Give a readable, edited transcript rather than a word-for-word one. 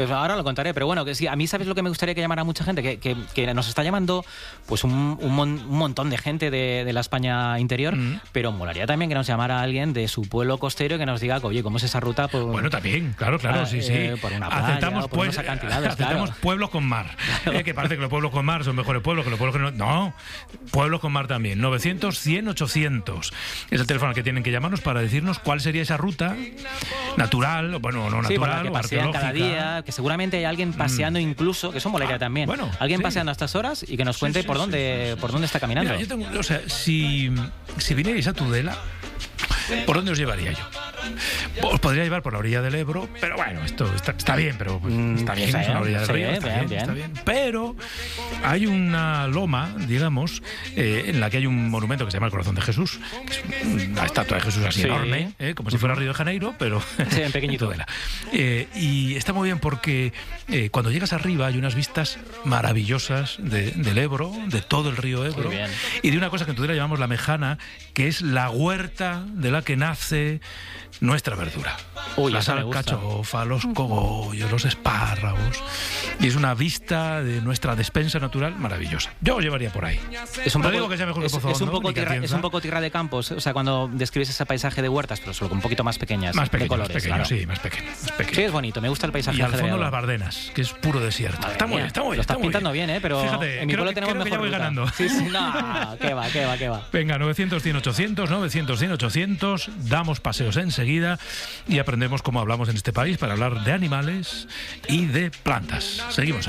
Pues ahora lo contaré, pero bueno, que sí, a mí, ¿sabes lo que me gustaría que llamara mucha gente? Que nos está llamando pues un montón de gente de la España interior, pero molaría también que nos llamara alguien de su pueblo costero y que nos diga, oye, ¿cómo es esa ruta? Bueno, también, claro, sí. Por una playa, aceptamos por unos acantilados, aceptamos pueblos con mar. Claro. Que parece que los pueblos con mar son mejores pueblos que los pueblos que no. No, pueblos con mar también. 900 100 800 es el teléfono al que tienen que llamarnos para decirnos cuál sería esa ruta natural, bueno, no natural, por la que pasean arqueológica. Cada día, que seguramente hay alguien paseando incluso, que eso molaría también. Bueno, alguien paseando a estas horas y que nos cuente por dónde está caminando. Mira, si vinierais a Tudela, ¿por dónde os llevaría yo? Os podría llevar por la orilla del Ebro, pero bueno, esto está bien, pero está bien, es una orilla del río, está bien. Pero hay una loma, digamos, en la que hay un monumento que se llama el Corazón de Jesús, que es una estatua de Jesús así enorme, como si fuera Río de Janeiro, pero en pequeñito. Y está muy bien porque cuando llegas arriba hay unas vistas maravillosas del Ebro, de todo el río Ebro, y de una cosa que en Tudela llamamos la Mejana, que es la huerta de la que nace nuestra verdura. Las alcachofas, los cogollos, los espárragos. Y es una vista de nuestra despensa natural maravillosa. Yo os llevaría por ahí. Es un no poco, digo que sea mejor que Pozo es un Hondo, poco tierra de campos. O sea, cuando describes ese paisaje de huertas, pero solo un poquito más pequeñas. Más pequeño, de colores, más pequeño, claro. sí, más pequeño. Sí, es bonito. Me gusta el paisaje. Y al fondo las Bardenas, que es puro desierto. Está muy bien. Lo estás pintando bien, pero fíjate, en mi pueblo tenemos creo mejor que ya voy ganando. Sí, no, qué va. Venga, 900 100 800, 900 100 800. Damos paseos enseguida y aprendemos cómo hablamos en este país para hablar de animales y de plantas. Seguimos.